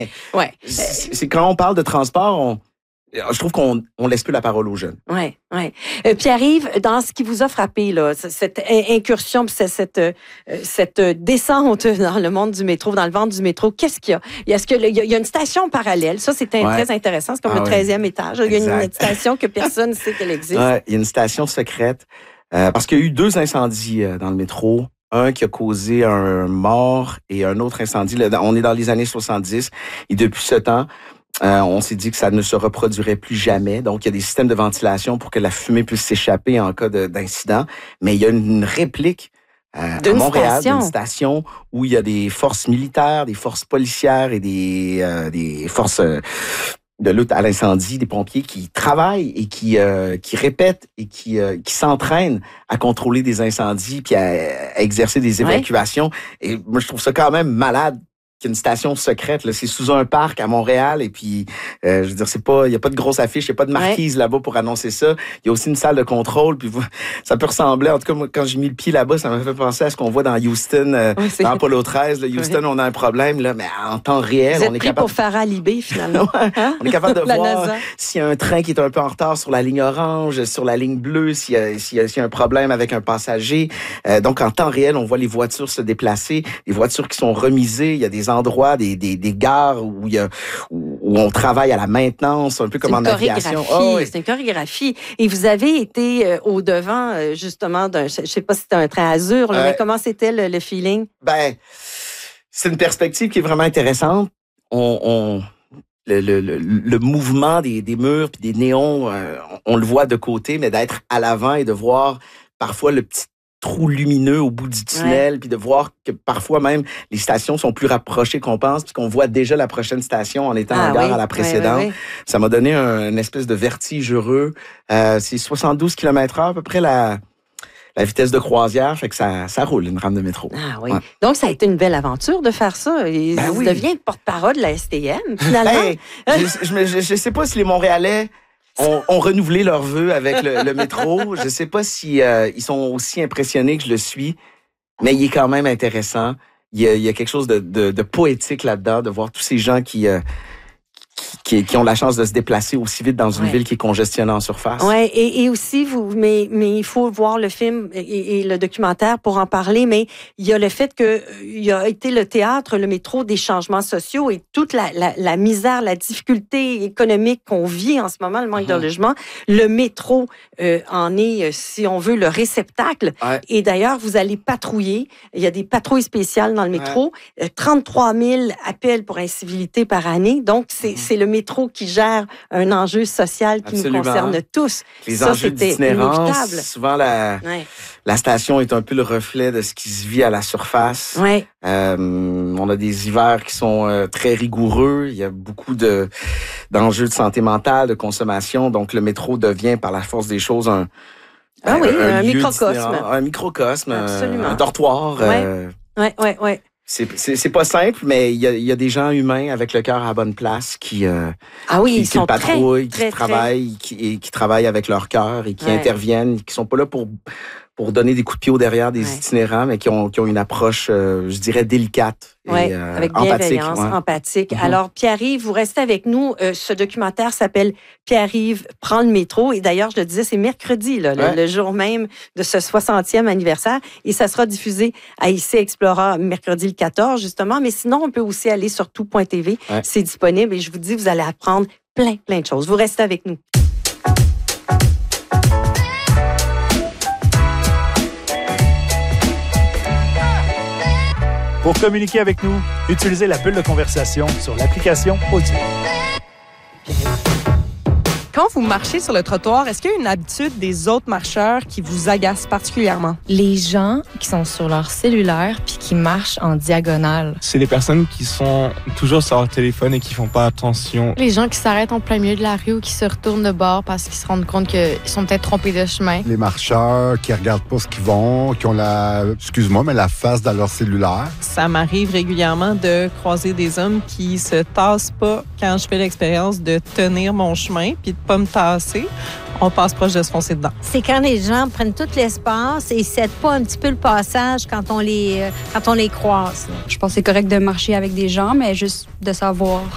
Ouais. C'est quand on parle de transport, je trouve qu'on laisse plus la parole aux jeunes. Oui, oui. Pierre-Yves, dans ce qui vous a frappé, là, cette incursion, cette descente dans le monde du métro, dans le ventre du métro, qu'est-ce qu'il y a? Est-ce qu'il y a une station parallèle? Ça, c'est très intéressant. C'est comme le 13e étage. Il y a une station que personne ne sait qu'elle existe. Ouais, il y a une station secrète. Parce qu'il y a eu 2 incendies dans le métro. Un qui a causé un mort et un autre incendie. On est dans les années 70. Et depuis ce temps, on s'est dit que ça ne se reproduirait plus jamais. Donc, il y a des systèmes de ventilation pour que la fumée puisse s'échapper en cas d'incident. Mais il y a une réplique à Montréal, d'une station où il y a des forces militaires, des forces policières et des forces de lutte à l'incendie, des pompiers qui travaillent et qui répètent et qui s'entraînent à contrôler des incendies puis à exercer des évacuations. Et moi, je trouve ça quand même malade qu'il y a une station secrète, là. C'est sous un parc à Montréal. Et puis, je veux dire, il n'y a pas de grosse affiche, il n'y a pas de marquise là-bas pour annoncer ça. Il y a aussi une salle de contrôle. Puis, ça peut ressembler, en tout cas, moi, quand j'ai mis le pied là-bas, ça m'a fait penser à ce qu'on voit dans Houston, dans Apollo 13. Là, Houston, on a un problème, là, mais en temps réel, on est capable... pour Farah Libé, finalement. Hein? On est capable de voir s'il y a un train qui est un peu en retard sur la ligne orange, sur la ligne bleue, s'il y a un problème avec un passager. Donc, en temps réel, on voit les voitures se déplacer, les voitures qui sont remisées. Il y a des endroits, des gares où on travaille à la maintenance, un peu comme en aviation. C'est une chorégraphie. Et vous avez été au-devant, justement, je ne sais pas si c'était un train Azur, mais comment c'était le feeling? Ben, c'est une perspective qui est vraiment intéressante. Le mouvement des murs puis des néons, on le voit de côté, mais d'être à l'avant et de voir parfois le petit trou lumineux au bout du tunnel, puis de voir que parfois même les stations sont plus rapprochées qu'on pense, puis qu'on voit déjà la prochaine station en étant en gare à la précédente. Oui. Ça m'a donné une espèce de vertige heureux. C'est 72 km/h à peu près la vitesse de croisière, fait que ça roule, une rame de métro. Ah oui. Ouais. Donc, ça a été une belle aventure de faire ça. Et vous devenez porte-parole de la STM, finalement. Je sais pas si les Montréalais ont renouvelé leurs vœux avec le métro. Je ne sais pas si ils sont aussi impressionnés que je le suis, mais il est quand même intéressant. Il y a quelque chose de poétique là-dedans, de voir tous ces gens qui ont la chance de se déplacer aussi vite dans une ville qui est congestionnée en surface. Oui, et aussi, mais il faut voir le film et le documentaire pour en parler, mais il y a le fait qu'il a été le théâtre, le métro, des changements sociaux et toute la misère, la difficulté économique qu'on vit en ce moment, le manque de logement. Le métro en est, si on veut, le réceptacle. Ouais. Et d'ailleurs, vous allez patrouiller. Il y a des patrouilles spéciales dans le métro. 33 000 appels pour incivilité par année. Donc, c'est le métro qui gère un enjeu social qui nous concerne tous. Les enjeux d'itinérance, souvent la station est un peu le reflet de ce qui se vit à la surface. Ouais. On a des hivers qui sont très rigoureux. Il y a beaucoup d'enjeux de santé mentale, de consommation. Donc, le métro devient, par la force des choses, un microcosme. Un microcosme, un dortoir. Oui. C'est pas simple, mais il y a des gens humains avec le cœur à la bonne place qui sont patrouillent, qui travaillent, qui travaillent avec leur cœur et qui interviennent, qui sont pas là pour donner des coups de pied au derrière des itinérants, mais qui ont une approche, je dirais, délicate et avec bienveillance, empathique. Alors, Pierre-Yves, vous restez avec nous. Ce documentaire s'appelle Pierre-Yves prend le métro. Et d'ailleurs, je le disais, c'est mercredi, le jour même de ce 60e anniversaire. Et ça sera diffusé à IC Explora mercredi le 14, justement. Mais sinon, on peut aussi aller sur tout.tv. C'est disponible. Et je vous dis, vous allez apprendre plein de choses. Vous restez avec nous. Pour communiquer avec nous, utilisez la bulle de conversation sur l'application Audio. Quand vous marchez sur le trottoir, est-ce qu'il y a une habitude des autres marcheurs qui vous agace particulièrement? Les gens qui sont sur leur cellulaire puis qui marchent en diagonale. C'est les personnes qui sont toujours sur leur téléphone et qui font pas attention. Les gens qui s'arrêtent en plein milieu de la rue ou qui se retournent de bord parce qu'ils se rendent compte qu'ils sont peut-être trompés de chemin. Les marcheurs qui regardent pas ce qu'ils vont, qui ont la face dans leur cellulaire. Ça m'arrive régulièrement de croiser des hommes qui se tassent pas quand je fais l'expérience de tenir mon chemin puis de pas me tasser. On passe proche de se foncer dedans. C'est quand les gens prennent tout l'espace et ne cèdent pas un petit peu le passage quand on les croise. Je pense que c'est correct de marcher avec des gens, mais juste de savoir